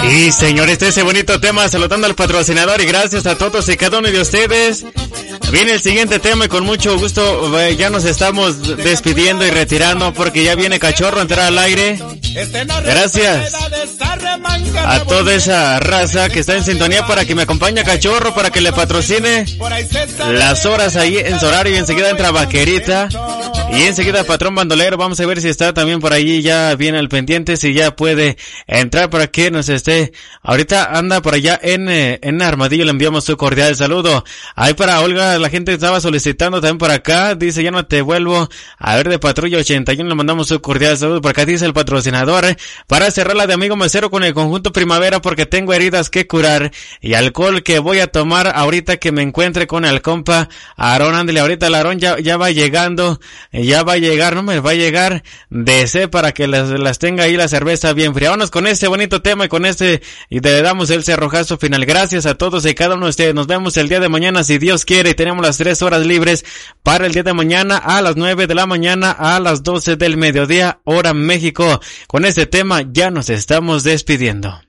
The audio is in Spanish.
Sí, señores, ese bonito tema, saludando al patrocinador y gracias a todos y cada uno de ustedes. Viene el siguiente tema y con mucho gusto ya nos estamos despidiendo y retirando porque ya viene Cachorro a entrar al aire. Gracias a toda esa raza que está en sintonía para que me acompañe Cachorro, para que le patrocine las horas ahí en su horario y enseguida entra Vaquerita. Y enseguida Patrón Bandolero, vamos a ver si está también por ahí ya bien al pendiente, si ya puede entrar para que nos esté. Ahorita anda por allá en Armadillo, le enviamos su cordial saludo. Ahí para Olga, la gente estaba solicitando también por acá, dice ya no te vuelvo a ver de Patrulla 81, le mandamos su cordial saludo. Por acá dice el patrocinador, para cerrar la de Amigo Mesero con el conjunto Primavera porque tengo heridas que curar y alcohol que voy a tomar ahorita que me encuentre con el compa Aarón. Ándale, ahorita el Aarón ya va llegando. Ya va a llegar, no me va a llegar de C para que las tenga ahí la cerveza bien fría. Vámonos con este bonito tema y con y le damos el cerrojazo final. Gracias a todos y cada uno de ustedes. Nos vemos el día de mañana si Dios quiere y tenemos las 3 horas libres para el día de mañana a las 9 de la mañana a las 12 del mediodía, hora México. Con este tema ya nos estamos despidiendo.